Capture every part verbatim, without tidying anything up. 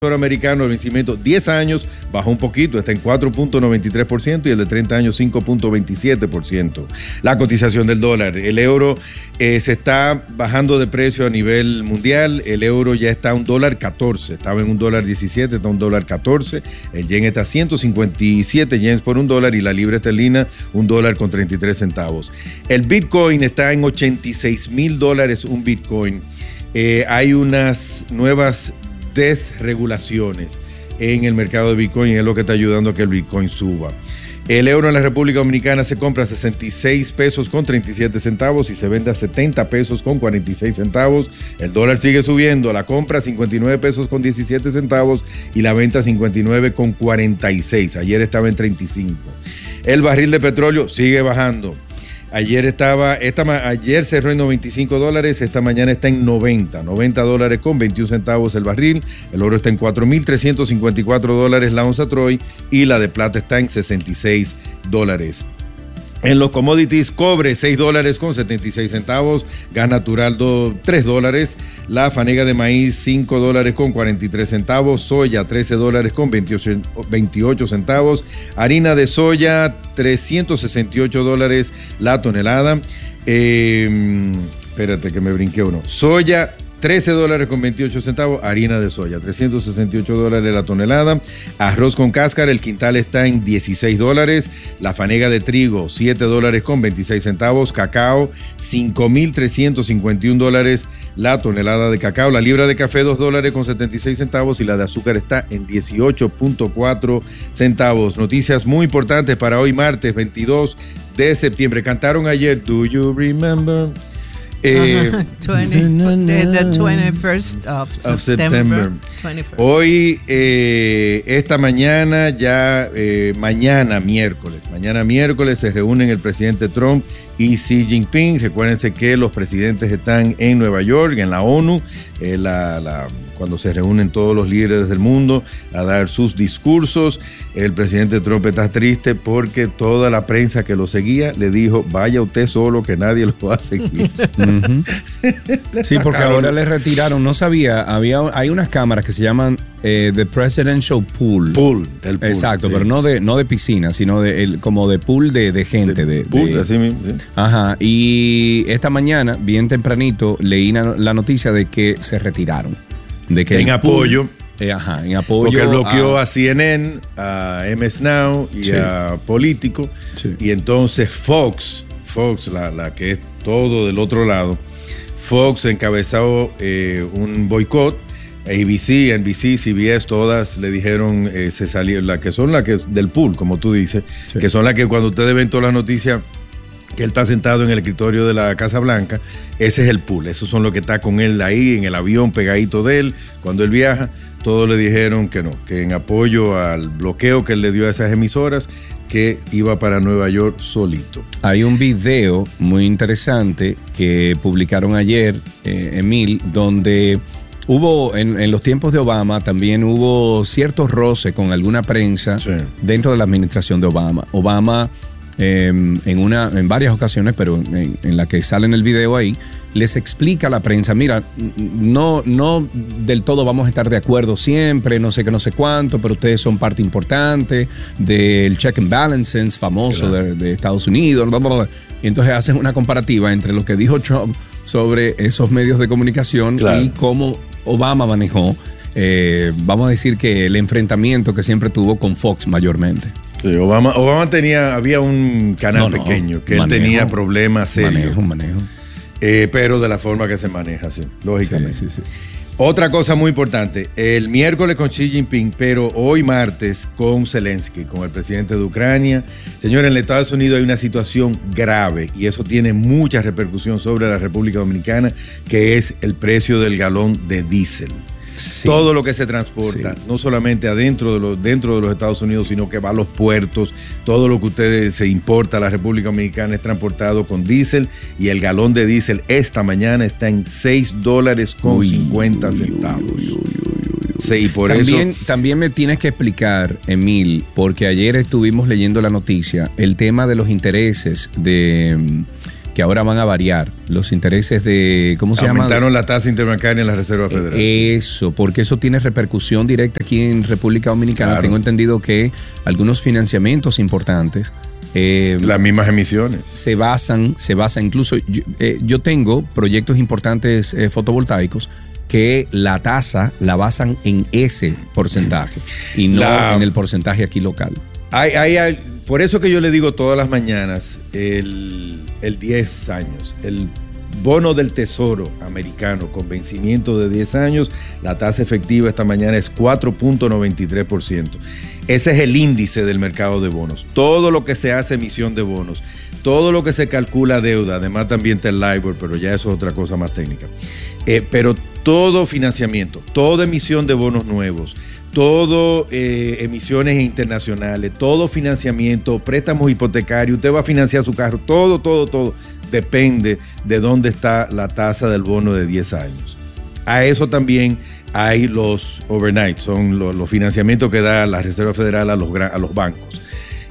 americano, el vencimiento diez años bajó un poquito, está en cuatro punto noventa y tres por ciento y el de treinta años cinco punto veintisiete por ciento. La cotización del dólar, el euro eh, se está bajando de precio a nivel mundial, el euro ya está a un dólar catorce, estaba en un dólar diecisiete, está a un dólar catorce, el yen está a ciento cincuenta y siete yens por un dólar y la libra esterlina un dólar con treinta y tres centavos. El Bitcoin está en ochenta y seis mil dólares un Bitcoin. Eh, hay unas nuevas desregulaciones en el mercado de Bitcoin y es lo que está ayudando a que el Bitcoin suba. El euro en la República Dominicana se compra a sesenta y seis pesos con treinta y siete centavos y se vende a setenta pesos con cuarenta y seis centavos. El dólar sigue subiendo, la compra a cincuenta y nueve pesos con diecisiete centavos y la venta a cincuenta y nueve con cuarenta y seis. Ayer estaba en treinta y cinco. El barril de petróleo sigue bajando. Ayer estaba, esta, ayer cerró en noventa y cinco dólares, esta mañana está en noventa, noventa dólares con veintiún centavos el barril. El oro está en cuatro mil trescientos cincuenta y cuatro dólares la onza Troy y la de plata está en sesenta y seis dólares. En los commodities, cobre seis dólares con setenta y seis centavos, gas natural tres dólares, la fanega de maíz cinco dólares con cuarenta y tres centavos, soya trece dólares con veintiocho centavos, harina de soya trescientos sesenta y ocho dólares la tonelada, eh, espérate que me brinqué uno, soya trece dólares con veintiocho centavos, harina de soya, trescientos sesenta y ocho dólares la tonelada, arroz con cáscara, el quintal está en dieciséis dólares, la fanega de trigo, siete dólares con veintiséis centavos, cacao, cinco mil trescientos cincuenta y un dólares la tonelada de cacao, la libra de café, dos dólares con setenta y seis centavos y la de azúcar está en dieciocho punto cuatro centavos. Noticias muy importantes para hoy, martes veintidós de septiembre. Cantaron ayer, Do You Remember? Eh, veinte, the twenty-first of, of September. September. Hoy, eh, esta mañana, ya eh, mañana miércoles, mañana miércoles se reúnen el presidente Trump y Xi Jinping. Recuérdense que los presidentes están en Nueva York, en la ONU, eh, la, la, cuando se reúnen todos los líderes del mundo a dar sus discursos. El presidente Trump está triste porque toda la prensa que lo seguía le dijo, vaya usted solo que nadie lo va a seguir. Uh-huh. Sí, porque ahora le retiraron, no sabía, había, hay unas cámaras que se llaman eh, The Presidential Pool. Pool, el pool. Exacto, sí. Pero no de, no de piscina, sino de, el, como de pool de, de gente. De, de, pool, de, así mismo, sí. Ajá, y esta mañana, bien tempranito, leí la, la noticia de que se retiraron. De que en apoyo. Pool, Eh, ajá, en apoyo. Porque él bloqueó a, a C N N, a M S Now y sí. a Político. Sí. Y entonces Fox, Fox, la, la que es todo del otro lado, Fox encabezó eh, un boicot. A B C, N B C, C B S, todas le dijeron, eh, se salieron, las que son las que del pool, como tú dices, sí. Que son las que cuando ustedes ven todas las noticias que él está sentado en el escritorio de la Casa Blanca, ese es el pool, esos son los que está con él ahí en el avión pegadito de él, cuando él viaja, todos le dijeron que no, que en apoyo al bloqueo que él le dio a esas emisoras, que iba para Nueva York solito. Hay un video muy interesante que publicaron ayer, eh, Emil, donde hubo, en, en los tiempos de Obama, también hubo ciertos roces con alguna prensa sí. Dentro de la administración de Obama. Obama Eh, en una en varias ocasiones, pero en, en la que sale en el video ahí, les explica a la prensa, mira, no, no del todo vamos a estar de acuerdo siempre, no sé qué, no sé cuánto, pero ustedes son parte importante del check and balances famoso claro. de, de Estados Unidos, bla, bla, bla. Y entonces hacen una comparativa entre lo que dijo Trump sobre esos medios de comunicación claro. Y cómo Obama manejó, eh, vamos a decir que el enfrentamiento que siempre tuvo con Fox mayormente. Sí, Obama, Obama tenía, había un canal no, no, pequeño que manejo, él tenía problemas serios. Manejo, manejo. Eh, pero de la forma que se maneja, sí, lógicamente. Sí, sí, sí. Otra cosa muy importante, el miércoles con Xi Jinping, pero hoy martes con Zelensky, con el presidente de Ucrania. Señores, en Estados Unidos hay una situación grave y eso tiene mucha repercusión sobre la República Dominicana, que es el precio del galón de diésel. Sí. Todo lo que se transporta, sí. No solamente adentro de los, dentro de los Estados Unidos, sino que va a los puertos, todo lo que ustedes se importa a la República Dominicana es transportado con diésel y el galón de diésel esta mañana está en seis dólares con cincuenta centavos. Uy, uy, uy, uy. Sí, y por también, eso... también me tienes que explicar, Emil, porque ayer estuvimos leyendo la noticia, el tema de los intereses de... que ahora van a variar los intereses de, ¿cómo se llama? Aumentaron la tasa interbancaria en la Reserva Federal. Eso, porque eso tiene repercusión directa aquí en República Dominicana. Claro. Tengo entendido que algunos financiamientos importantes Eh, las mismas emisiones se basan, se basan incluso, yo, eh, yo tengo proyectos importantes eh, fotovoltaicos que la tasa la basan en ese porcentaje y no la, en el porcentaje aquí local. Hay, hay, hay, por eso que yo le digo todas las mañanas el, el diez años, el bono del Tesoro americano con vencimiento de diez años, la tasa efectiva esta mañana es cuatro punto noventa y tres por ciento. Ese es el índice del mercado de bonos. Todo lo que se hace emisión de bonos, todo lo que se calcula deuda, además también está el LIBOR, pero ya eso es otra cosa más técnica. Eh, pero todo financiamiento, toda emisión de bonos nuevos, todo eh, emisiones internacionales, todo financiamiento, préstamos hipotecarios, usted va a financiar su carro, todo, todo, todo, depende de dónde está la tasa del bono de diez años. A eso también hay los overnight, son los, los financiamientos que da la Reserva Federal a los, a los bancos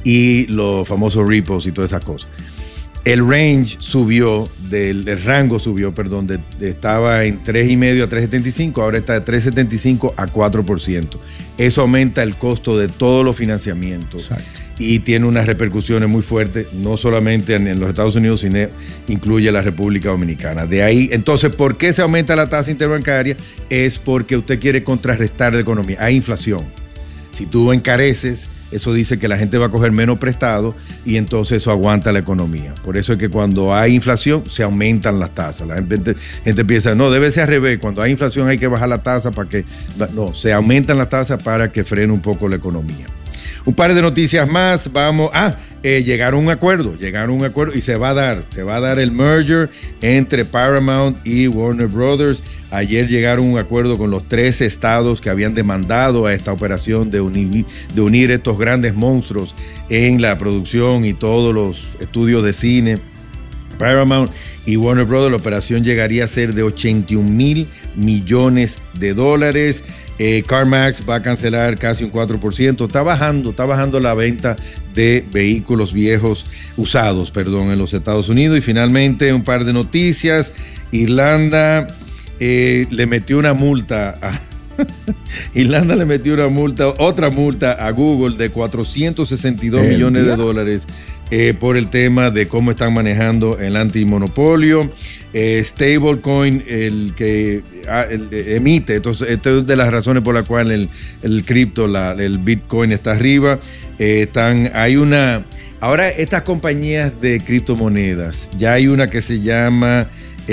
y los famosos repos y todas esas cosas. El range subió, del, el rango subió, perdón, de, de, estaba en tres coma cinco a tres setenta y cinco, ahora está de tres setenta y cinco a cuatro por ciento. Eso aumenta el costo de todos los financiamientos. Exacto. Y tiene unas repercusiones muy fuertes, no solamente en, en los Estados Unidos, sino incluye la República Dominicana. De ahí, entonces, ¿por qué se aumenta la tasa interbancaria? Es porque usted quiere contrarrestar la economía. Hay inflación. Si tú encareces, eso dice que la gente va a coger menos prestado y entonces eso aguanta la economía. Por eso es que cuando hay inflación se aumentan las tasas. La gente, gente piensa, no, debe ser al revés. Cuando hay inflación hay que bajar la tasa para que... No, se aumentan las tasas para que frene un poco la economía. Un par de noticias más, vamos, ah, eh, llegaron a un acuerdo, llegaron a un acuerdo y se va a dar, se va a dar el merger entre Paramount y Warner Brothers. Ayer llegaron a un acuerdo con los tres estados que habían demandado a esta operación de unir, de unir estos grandes monstruos en la producción y todos los estudios de cine. Paramount y Warner Brothers, la operación llegaría a ser de ochenta y un mil millones de dólares. Eh, CarMax va a cancelar casi un cuatro por ciento. Está bajando, está bajando la venta de vehículos viejos, usados, perdón, en los Estados Unidos. Y finalmente, un par de noticias. Irlanda eh, le metió una multa a... Irlanda le metió una multa, otra multa a Google de cuatrocientos sesenta y dos millones de dólares eh, por el tema de cómo están manejando el antimonopolio. Eh, Stablecoin, el que ah, el, emite, entonces, esta es de las razones por las cuales el, el cripto, la, el Bitcoin está arriba. Eh, están, hay una, ahora estas compañías de criptomonedas, ya hay una que se llama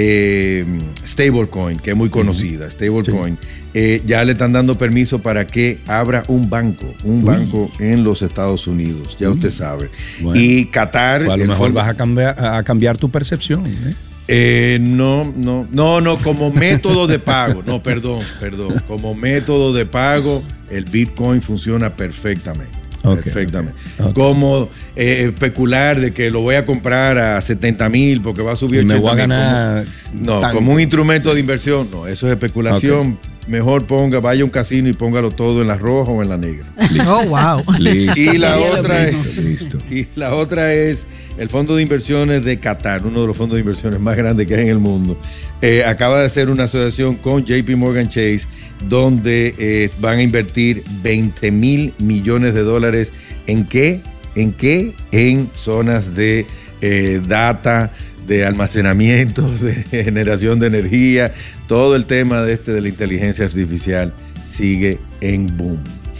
eh, Stablecoin, que es muy conocida, Stablecoin. Sí. Eh, ya le están dando permiso para que abra un banco, un Uy. banco en los Estados Unidos, ya Uy. usted sabe. Bueno, y Qatar... O a lo mejor fondo, vas a cambiar, a cambiar tu percepción, ¿eh? Eh, no, no, no, no, como método de pago, no, perdón, perdón, como método de pago, el Bitcoin funciona perfectamente. Okay, perfectamente. Okay, okay. Como eh, especular de que lo voy a comprar a setenta mil porque va a subir y me voy a ganar. Como, no, tanto. Como un instrumento sí. de inversión, no, eso es especulación. Okay. Mejor ponga, vaya a un casino y póngalo todo en la roja o en la negra. Listo. Oh, wow. Listo. Y la otra es, listo. Y la otra es el Fondo de Inversiones de Qatar, uno de los fondos de inversiones más grandes que hay en el mundo. Eh, acaba de hacer una asociación con J P Morgan Chase, donde eh, van a invertir veinte mil millones de dólares. ¿En qué? ¿En qué? En zonas de eh, data, de almacenamiento, de generación de energía. Todo el tema de este de la inteligencia artificial sigue en boom.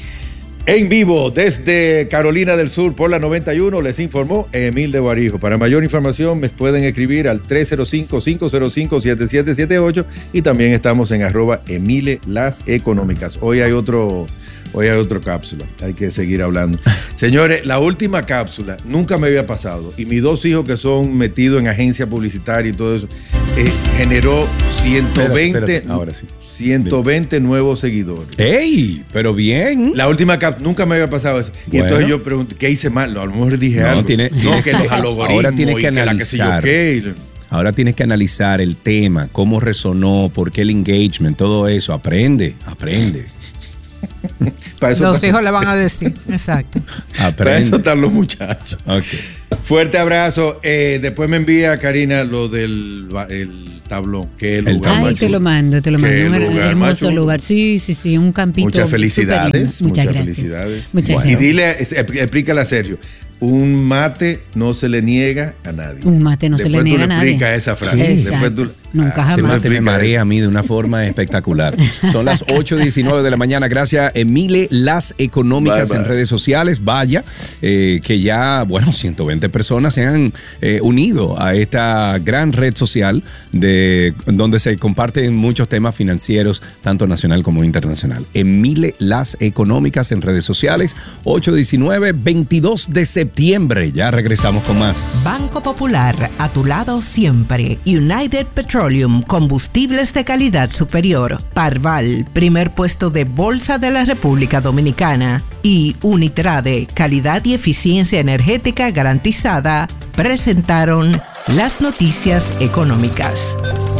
En vivo desde Carolina del Sur por la noventa y uno les informó Emil de Guarijo. Para mayor información me pueden escribir al tres cero cinco, cinco cero cinco, siete siete siete ocho y también estamos en arroba Emile Las Económicas. Hoy hay otro... Hoy hay otra cápsula, hay que seguir hablando. Señores, la última cápsula nunca me había pasado y mis dos hijos que son metidos en agencia publicitaria y todo eso, eh, generó ciento veinte, espérate, espérate. Ahora sí. ciento veinte Dime. Nuevos seguidores. ¡Ey! Pero bien. La última cápsula, nunca me había pasado eso. Y bueno. Entonces yo pregunté, ¿qué hice mal? No, a lo mejor dije no, algo. Tiene, no, tiene, que los algoritmos ahora tienes que y analizar. Que la que Ahora tienes que analizar el tema, cómo resonó, por qué el engagement, todo eso. Aprende, aprende. Para eso los hijos le van a decir, exacto. Aprende. Para eso están los muchachos. Ok. Fuerte abrazo. Eh, después me envía, Karina, lo del el tablón. Que el El lugar tablón. Ay, te lo mando, te lo Qué mando. Un her- lugar hermoso más lugar. Sí, sí, sí, un campito. Muchas felicidades. superlindo. Muchas, Muchas gracias. felicidades. Muchas Bueno, y gracias. dile, es- explícale a Sergio. Un mate no se le niega a nadie. Un mate no se le Después niega tú a le nadie. explicas esa frase. Sí. Después Exacto. tú- Nunca Ese jamás. mate me explica marea eso. a mí de una forma espectacular. Son las ocho diecinueve de la mañana. Gracias, Emile Las Económicas Bye, bye. en redes sociales. Vaya, eh, que ya, bueno, ciento veinte personas se han eh, unido a esta gran red social de donde se comparten muchos temas financieros, tanto nacional como internacional. Emile Las Económicas en redes sociales. ocho diecinueve, veintidós de septiembre. Ya regresamos con más. Banco Popular, a tu lado siempre. United Petroleum, combustibles de calidad superior. Parval, primer puesto de Bolsa de la República Dominicana. Y Unitrade, calidad y eficiencia energética garantizada, presentaron las noticias económicas.